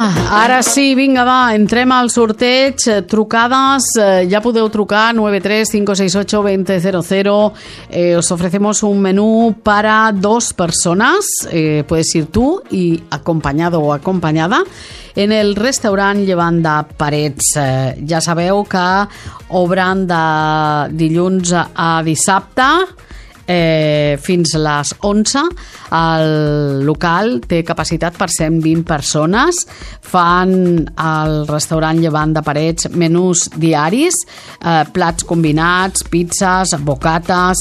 Ara sí, vinga, va, entrem al sorteig. Trucadas, ya podeu trucar 93-568-2000. Os ofrecemos un menú para 2 personas. Puedes ir tú y acompañado o acompañada en el restaurant Llevant de Parets. Ja sabeu que obren de dilluns a dissabte fins les 11. El local té capacitat per 120 persones. Fan al restaurant Llevant de Parets menús diaris, plats combinats, pizzas, bocates,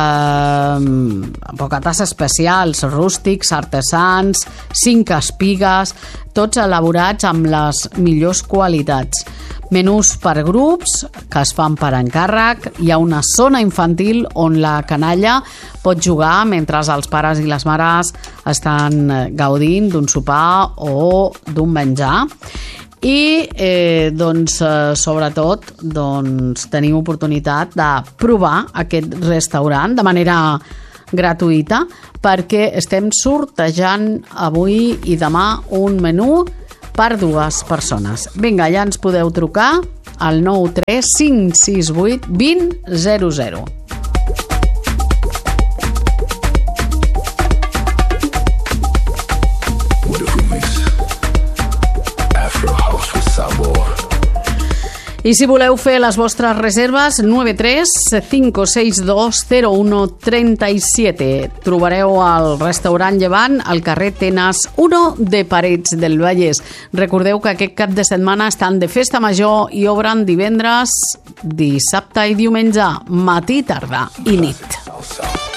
bocates especials, rústics, artesans, 5 espigues, tots elaborats amb les millors qualitats. Menús per grups que es fan per encàrrec. Hi ha una zona infantil on la canalla pot jugar mentre els pares i les mares estan gaudint d'un sopar o d'un menjar. I sobretot tenim oportunitat de provar aquest restaurant de manera gratuïta, perquè estem sortejant avui i demà un menú per 2 persones. Vinga, ja ens podeu trucar al 93 568 2000. I si voleu fer les vostres reserves, 93-562-0137. Trobareu al restaurant Llevant al carrer Tenes 1 de Parets del Vallès. Recordeu que aquest cap de setmana estan de festa major i obren divendres, dissabte i diumenge, matí, tarda i nit.